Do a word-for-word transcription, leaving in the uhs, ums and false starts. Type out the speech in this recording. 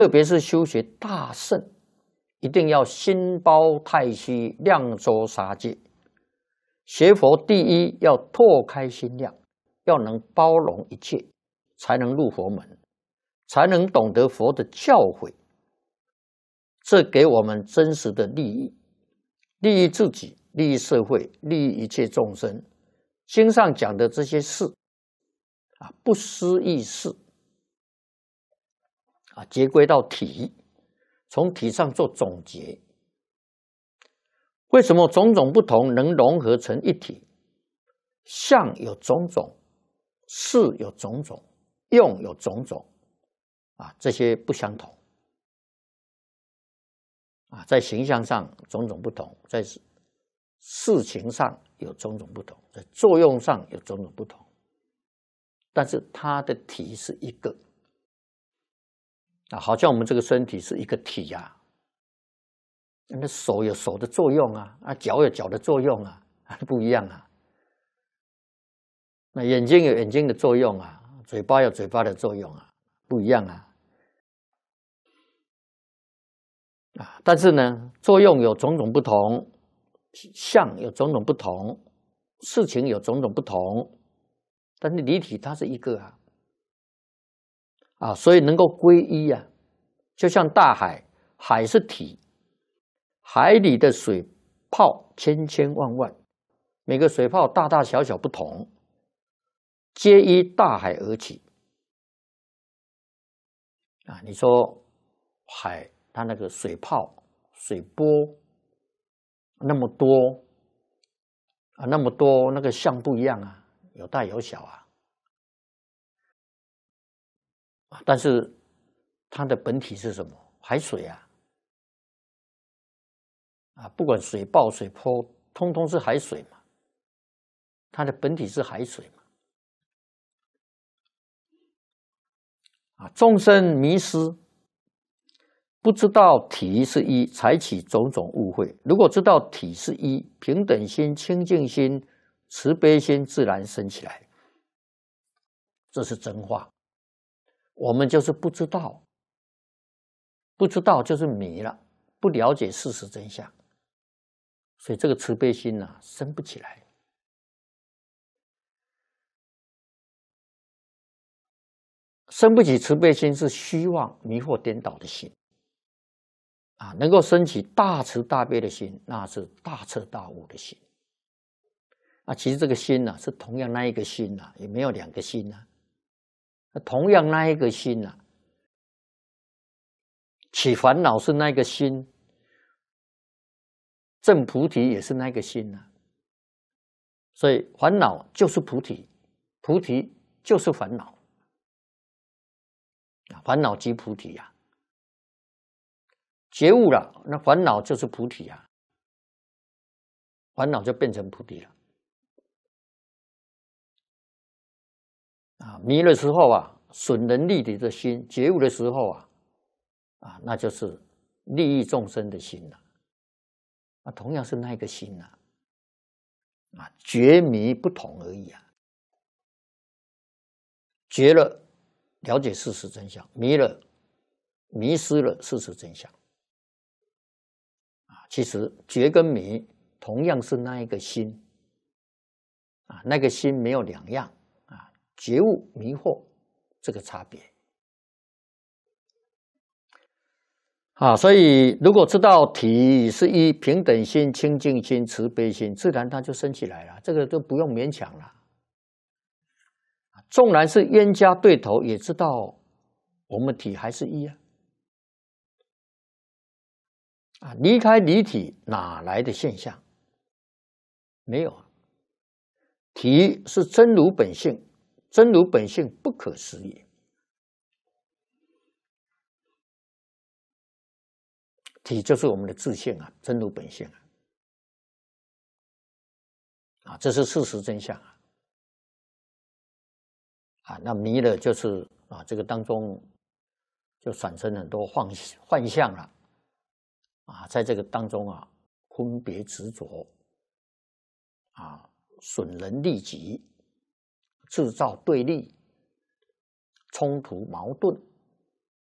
特别是修学大乘，一定要心包太虚，量周杀戒。学佛第一要拓开心量，要能包容一切，才能入佛门，才能懂得佛的教诲。这给我们真实的利益，利益自己，利益社会，利益一切众生。经上讲的这些事啊，不思议事啊，结归到体，从体上做总结。为什么种种不同能融合成一体？相有种种，事有种种，用有种种，啊，这些不相同。啊，在形象上种种不同，在事情上有种种不同，在作用上有种种不同，但是它的体是一个。啊，好像我们这个身体是一个体呀、啊。那手有手的作用啊，啊，脚有脚的作用啊，不一样啊。那眼睛有眼睛的作用啊，嘴巴有嘴巴的作用啊，不一样啊。啊，但是呢，作用有种种不同，相有种种不同，事情有种种不同，但是离体它是一个啊。啊，所以能够归一啊，就像大海，海是体。海里的水泡千千万万，每个水泡大大小小不同，皆依大海而起。啊，你说海它那个水泡、水波那么多啊，那么多，那个相不一样啊，有大有小啊。但是它的本体是什么？海水啊。啊，不管水暴、水波，通通是海水嘛，它的本体是海水嘛。啊，众生迷失，不知道体是一，才起种种误会。如果知道体是一，平等心、清净心、慈悲心自然生起来，这是真话。我们就是不知道，不知道就是迷了，不了解事实真相。所以这个慈悲心呢、啊，生不起来。生不起慈悲心是虚妄、迷惑颠倒的心啊！能够升起大慈大悲的心，那是大彻大悟的心啊！其实这个心呢、啊，是同样那一个心呐、啊，也没有两个心呐、啊。同样那一个心呐、啊，起烦恼是那个心，证菩提也是那个心呐、啊。所以烦恼就是菩提，菩提就是烦恼。烦恼即菩提呀、啊，觉悟了，那烦恼就是菩提呀、啊，烦恼就变成菩提了。啊，迷的时候啊，损人利己的心；觉悟的时候啊，啊，那就是利益众生的心了、啊。啊，同样是那个心呐、啊，啊，觉迷不同而已啊。觉了，了解事实真相；迷了，迷失了事实真相。啊，其实觉跟迷同样是那一个心，啊，那个心没有两样啊，觉悟迷惑这个差别。啊，所以如果知道体是一，平等心、清净心、慈悲心，自然它就升起来了，这个都不用勉强了。纵然是冤家对头，也知道我们体还是一啊。啊，离开离体哪来的现象？没有。体是真如本性，真如本性不可思议。体就是我们的自性啊，真如本性啊。啊，这是事实真相啊。啊，那迷了就是啊，这个当中就产生很多幻幻象了。啊，在这个当中啊，分别执着，啊，损人利己，制造对立、冲突、矛盾，